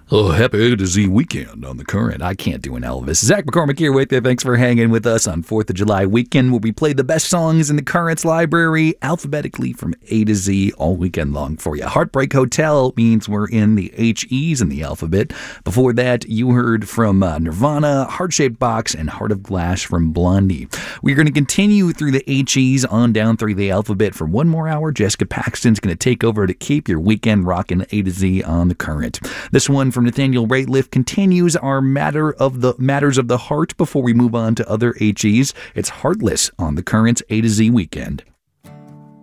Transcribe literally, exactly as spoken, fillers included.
Oh, happy A to Z weekend on The Current. I can't do an Elvis. Zach McCormick here with you. Thanks for hanging with us on fourth of July weekend, where we play the best songs in The Current's library alphabetically from A to Z all weekend long for you. Heartbreak Hotel means we're in the H Es in the alphabet. Before that, you heard from uh, Nirvana, Heart-Shaped Box, and Heart of Glass from Blondie. We're going to continue through the H Es on down through the alphabet for one more hour. Jessica Paxton's going to take over to keep your weekend rocking A to Z on The Current. This one from Nathaniel Rateliff continues our matter of the matters of the heart before we move on to other H Es. It's Heartless on The Current's A to Z weekend.